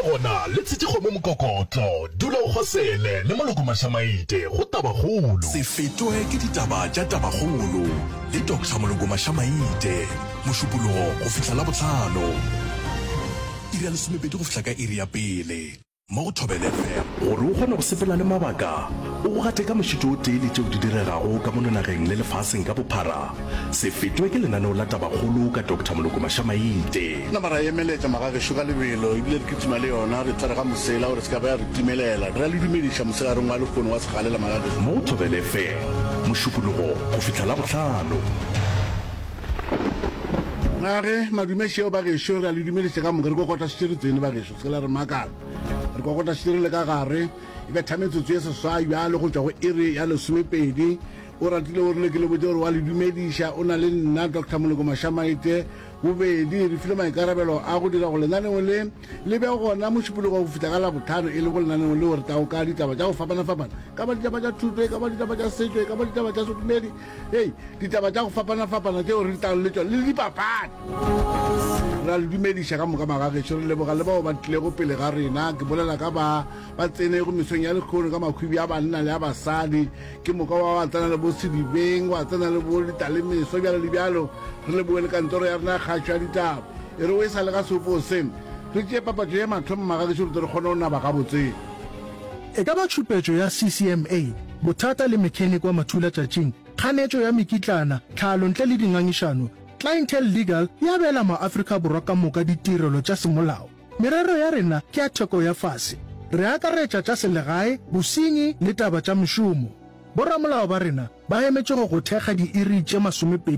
gona le tshetse mo mokokotlo dula o khosele le maloko mashamaite go tabagolo se fetwe ke ditaba tša tabagolo le Dr. Moloko Mashamaite mošupologo go fihla la botlhano iri ya lesomepedi go fihla ka iri ya pele mo go Thobela FM gore o kgone go sepela le mabaka o go gate ka mošito o tee le tšeo di diregago ka mononageng le lefaseng ka bophara se fetwe ke lenaneo la tabagolo ka Dr. Moloko Mashamaite na mara emeletša magagešo ka lebelo ebile re kitsima le yona re tsare ga mosela gore se ka ba ya re timelela re le dumediša mosegareng wa lekgono wa segalela magagešo mo go Thobela FM mošupologo go fihla la botlhano ngage madumešeo ba gešo re a le dumediša ka moka re kokota setiritsene ba gešo se la re makala re kokota setirile ka gare e be thametsotso ye seswai bjale go tšwa go iri ya lesomepedi o ratile o rile ke le botse gore wa le dumediša o na le nna Dr. Moloko Mashamaite bobedi re file maikarabelo a go dira go lenaneo le be gona mošupologo go fihla ka la botlhano e le go lenaneo le gore tao ka ditaba tša go fapana-fapana ka ba ditaba tša thuto ka ba ditaba tša setšo ka ba ditaba tša sedumedi ditaba tša go fapana-fapana tšeo re ditang le tšone le dipapadi ra le dumediša ka moka magagešo re leboga le bao ba tlilego pele ga rena ke bolela ka ba tsene go mesong ya lekgono ka makhwibi a banna le a basadi ke moka wa tsena le bo sedibeng wa tsena le bo ditalemeso bjalo le bjalo re le boele kantoro ya rena kgatšo ya ditaba e re o e sa le ka seopo seng re tšee papatšo ya mathomo magagešo re re kgone go naba ga botseng e ka ba tšhupetšo ya CCMA bothata le mechanic wa mathula tšatšing kganetšo ya mekitlana tlhalo ntle le dingangišano Clientele Legal ya bela maAfrika Borwa ka moka ditirelo tša semolao merero ya rena ke ya theko ya fase re akaretša tša selegae bosenyi le taba tša mešomo boramolao ba rena ba emetše go thekga diiri tše 20